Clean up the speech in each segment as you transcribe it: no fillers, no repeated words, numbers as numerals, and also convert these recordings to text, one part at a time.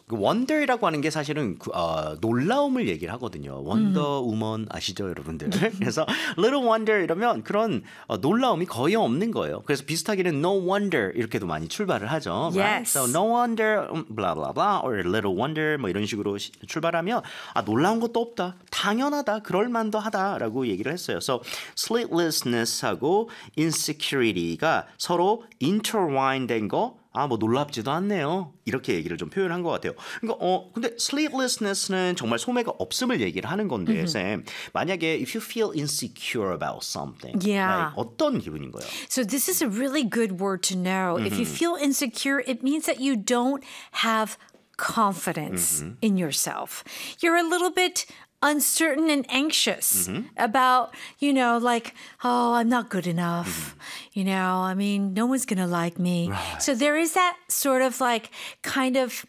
그 wonder이라고 하는 게 사실은 놀라움을 얘기를 하거든요. Wonder Woman 아시죠, 여러분들? 그래서 little wonder 이러면 그런 놀라움이 거의 없는 거예요. 그래서 비슷하게는 no wonder 이렇게도 많이 출발을 하죠. Yes. Right? So no wonder, blah blah blah, or little wonder 뭐 이런 식으로 출발하면 놀라운 것도 없다, 당연하다, 그럴만도 하다라고 얘기를 했어요. So sleeplessness하고 insecurity가 서로 intertwined 된 거. 뭐 놀랍지도 않네요. 이렇게 얘기를 좀 표현한 것 같아요. 그러니까 근데 sleeplessness는 정말 소매가 없음을 얘기를 하는 건데, 쌤, 만약에 if you feel insecure about something, Yeah. 어떤 기분인가요? So this is a really good word to know. If you feel insecure, it means that you don't have confidence in yourself. You're a little bit uncertain and anxious about, like, oh, I'm not good enough. I mean, no one's going to like me. Right. So there is that sort of like kind of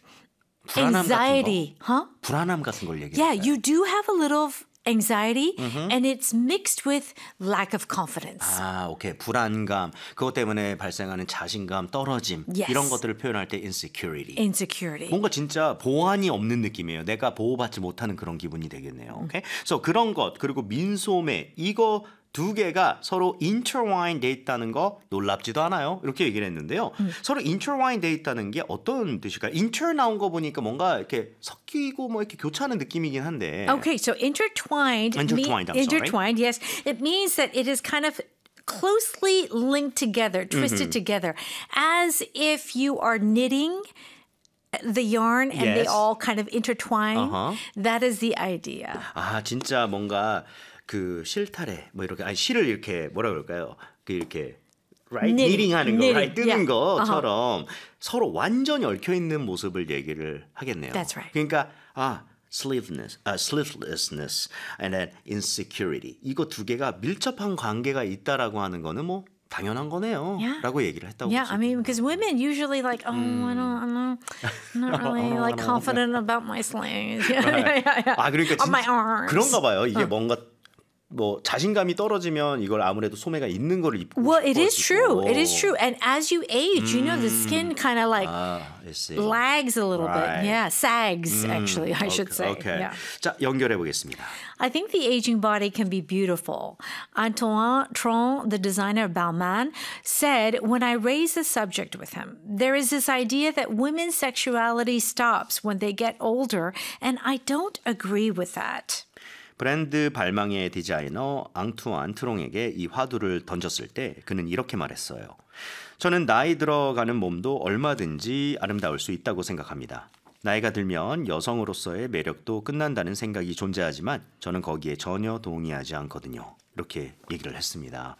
anxiety. Huh? 불안함 같은 걸 얘기해요. Yeah, you do have a little anxiety and it's mixed with lack of confidence. 오케이. 불안감, 그것 때문에 발생하는 자신감, 떨어짐, Yes. 이런 것들을 표현할 때 insecurity. Insecurity. 뭔가 진짜 보완이 없는 느낌이에요. 내가 보호받지 못하는 그런 기분이 되겠네요. 오케이? 그래서 그런 것, 그리고 민소매, 이거 두 개가 서로 intertwined 돼 있다는 거 놀랍지도 않아요. 이렇게 얘기를 했는데요. 서로 intertwined 돼 있다는 게 어떤 뜻일까요? inter 나온 거 보니까 뭔가 이렇게 섞이고 뭐 이렇게 교차하는 느낌이긴 한데. Okay, so intertwined. Intertwined, I'm sorry. Intertwined, yes. It means that it is kind of closely linked together, twisted together, as if you are knitting the yarn and they Yes. all kind of intertwine. That is the idea. 진짜 뭔가 그 실타래 뭐 이렇게 실을 이렇게 뭐라 그럴까요? 그 이렇게 right? knitting 하는 거, right? 뜨는 yeah. 것처럼 서로 완전히 얽혀 있는 모습을 얘기를 하겠네요. That's right. 그러니까 sleeplessness and then insecurity, 이거 두 개가 밀접한 관계가 있다라고 하는 거는 뭐 당연한 거네요. Yeah. 라고 얘기를 했다고. Yeah, I mean, because women usually like, I'm not really like confident about my slang. 그러니까 On my arms. 그런가 봐요. 이게 뭔가 뭐 자신감이 떨어지면 이걸 아무래도 소매가 있는 거를 입고 Well, it is 싶어지고. true. It is true. And as you age, the skin kind of like I see. lags a little Right. bit. Yeah, sags, actually, I should say. Okay. Yeah. 자, 연결해 보겠습니다. I think the aging body can be beautiful. Antoine Tron, the designer of Balmain, said, when I raised the subject with him, there is this idea that women's sexuality stops when they get older, and I don't agree with that. 브랜드 발망의 디자이너 앙투안 트롱에게 이 화두를 던졌을 때 그는 이렇게 말했어요. 저는 나이 들어가는 몸도 얼마든지 아름다울 수 있다고 생각합니다. 나이가 들면 여성으로서의 매력도 끝난다는 생각이 존재하지만 저는 거기에 전혀 동의하지 않거든요. 이렇게 얘기를 했습니다.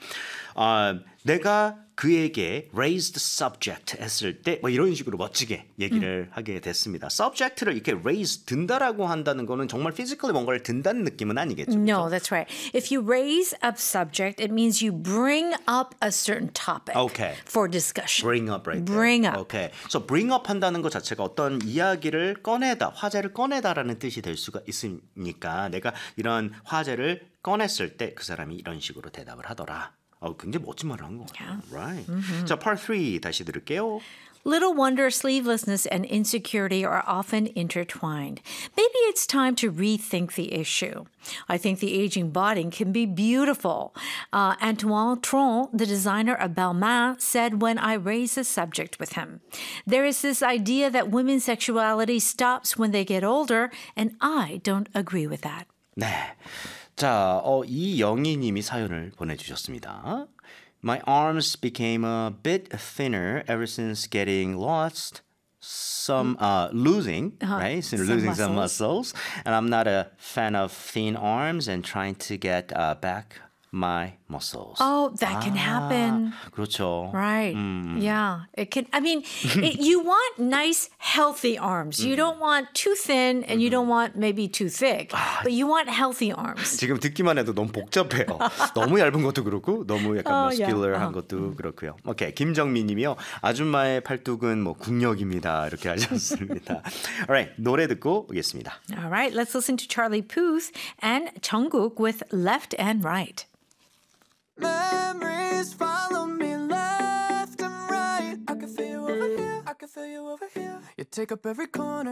내가 그에게 raised subject 했을 때 뭐 이런 식으로 멋지게 얘기를 하게 됐습니다. subject를 이렇게 raise 든다라고 한다는 거는 정말 physically 뭔가를 든다는 느낌은 아니겠죠. No, 그렇죠? that's right. If you raise a subject, it means you bring up a certain topic Okay. for discussion. Bring up right there. Bring up. Okay. So bring up 한다는 것 자체가 어떤 이야기를 꺼내다, 화제를 꺼내다라는 뜻이 될 수가 있으니까 내가 이런 화제를 꺼냈을 때 그 사람이 이런 식으로 대답을 하더라. 굉장히 멋진 말을 한 것 같아요. Right. 자, part 3 다시 들을게요. Little wonder sleevelessness and insecurity are often intertwined. Maybe it's time to rethink the issue. I think the aging body can be beautiful. Antoine Tron, the designer of Balmain, said when I raised the subject with him. There is this idea that women's sexuality stops when they get older, and I don't agree with that. 네. 자, 이영희 님이 사연을 보내주셨습니다. My arms became a bit thinner ever since getting lost. Losing, right? So losing some muscles. And I'm not a fan of thin arms and trying to get back my muscles. Oh, that can happen. 그렇죠. Right. Yeah. It can, I mean, you want nice, healthy arms. You don't want too thin and you don't want maybe too thick, but you want healthy arms. 지금 듣기만 해도 너무 복잡해요. 너무 얇은 것도 그렇고 너무 약간 머스큘러한 것도 그렇고요. 오케이. 김정민 님이요. 아줌마의 팔뚝은 뭐 국력입니다. 이렇게 하셨습니다. Alright. 노래 듣고 오겠습니다. All right. Let's listen to Charlie Puth and Jungkook with Left and Right. Memories follow me left and right. I can feel you over here. I can feel you over here. You take up every corner.